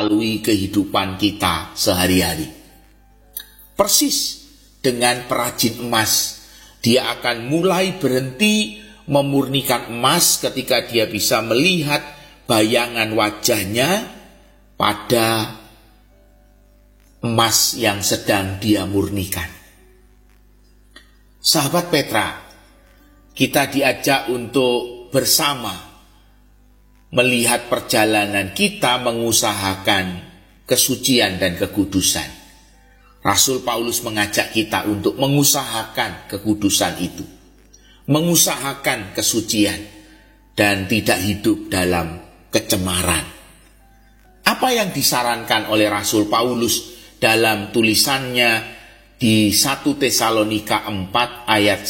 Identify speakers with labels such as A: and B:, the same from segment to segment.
A: melalui kehidupan kita sehari-hari. Persis dengan perajin emas, dia akan mulai berhenti memurnikan emas ketika dia bisa melihat bayangan wajahnya pada emas yang sedang dia murnikan. Sahabat Petra, kita diajak untuk bersama melihat perjalanan kita mengusahakan kesucian dan kekudusan. Rasul Paulus mengajak kita untuk mengusahakan kekudusan itu, mengusahakan kesucian, dan tidak hidup dalam kecemaran. Apa yang disarankan oleh Rasul Paulus dalam tulisannya di 1 Tesalonika 4 ayat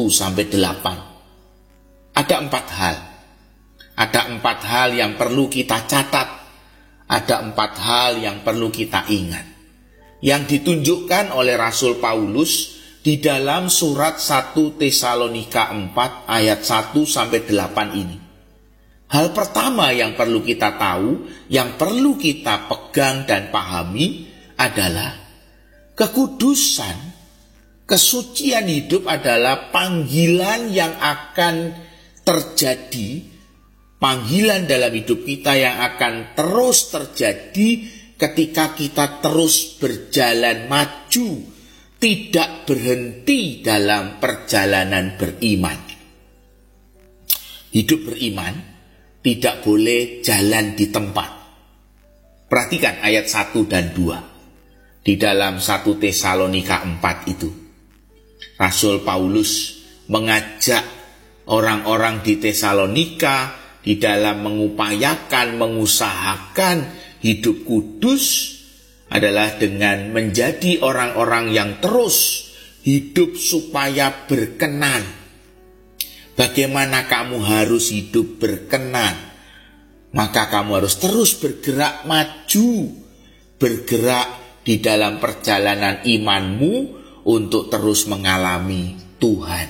A: 1-8. Ada 4 hal. Ada 4 hal yang perlu kita catat. Ada 4 hal yang perlu kita ingat. Yang ditunjukkan oleh Rasul Paulus di dalam surat 1 Tesalonika 4 ayat 1-8 ini. Hal pertama yang perlu kita tahu, yang perlu kita pegang dan pahami adalah kekudusan, kesucian hidup adalah panggilan yang akan terjadi, panggilan dalam hidup kita yang akan terus terjadi ketika kita terus berjalan maju, tidak berhenti dalam perjalanan beriman. Hidup beriman tidak boleh jalan di tempat. Perhatikan ayat 1 dan 2. Di dalam 1 Tesalonika 4 itu, Rasul Paulus mengajak orang-orang di Tesalonika di dalam mengupayakan, mengusahakan hidup kudus adalah dengan menjadi orang-orang yang terus hidup supaya berkenan. Bagaimana kamu harus hidup berkenan? Maka kamu harus terus bergerak maju, bergerak di dalam perjalanan imanmu untuk terus mengalami Tuhan.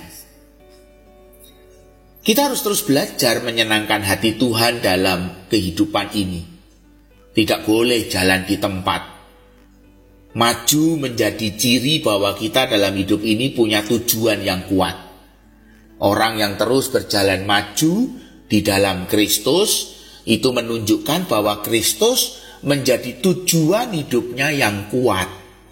A: Kita harus terus belajar menyenangkan hati Tuhan dalam kehidupan ini. Tidak boleh jalan di tempat. Maju menjadi ciri bahwa kita dalam hidup ini punya tujuan yang kuat. Orang yang terus berjalan maju di dalam Kristus itu menunjukkan bahwa Kristus menjadi tujuan hidupnya yang kuat.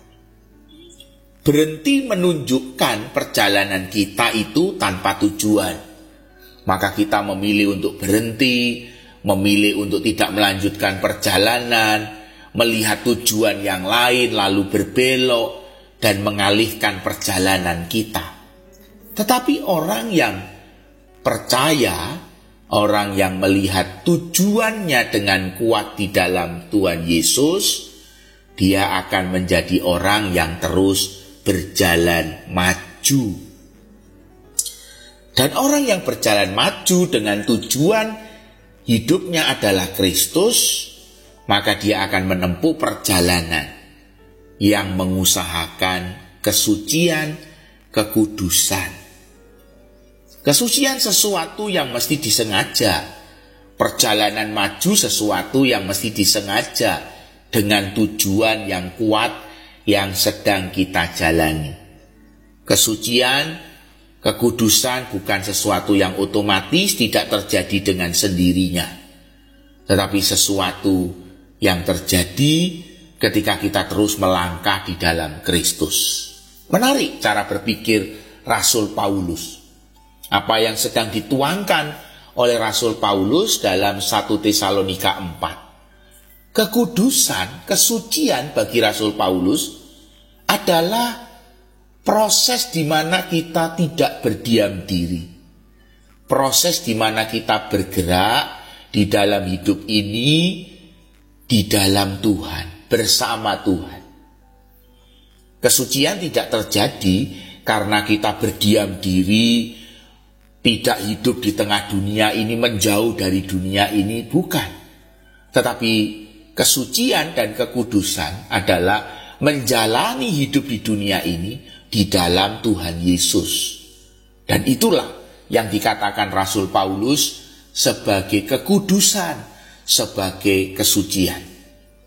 A: Berhenti menunjukkan perjalanan kita itu tanpa tujuan. Maka kita memilih untuk berhenti, memilih untuk tidak melanjutkan perjalanan, melihat tujuan yang lain lalu berbelok dan mengalihkan perjalanan kita. Tetapi orang yang percaya, orang yang melihat tujuannya dengan kuat di dalam Tuhan Yesus, dia akan menjadi orang yang terus berjalan maju. Dan orang yang berjalan maju dengan tujuan hidupnya adalah Kristus, maka dia akan menempuh perjalanan yang mengusahakan kesucian, kekudusan. Kesucian sesuatu yang mesti disengaja. Perjalanan maju sesuatu yang mesti disengaja dengan tujuan yang kuat yang sedang kita jalani. Kesucian, kekudusan bukan sesuatu yang otomatis tidak terjadi dengan sendirinya. Tetapi sesuatu yang terjadi ketika kita terus melangkah di dalam Kristus. Menarik cara berpikir Rasul Paulus. Apa yang sedang dituangkan oleh Rasul Paulus dalam 1 Tesalonika 4. Kekudusan, kesucian bagi Rasul Paulus adalah proses di mana kita tidak berdiam diri. Proses di mana kita bergerak di dalam hidup ini, di dalam Tuhan, bersama Tuhan. Kesucian tidak terjadi karena kita berdiam diri, tidak hidup di tengah dunia ini, menjauh dari dunia ini, bukan. Tetapi kesucian dan kekudusan adalah menjalani hidup di dunia ini di dalam Tuhan Yesus. Dan itulah yang dikatakan Rasul Paulus sebagai kekudusan, sebagai kesucian.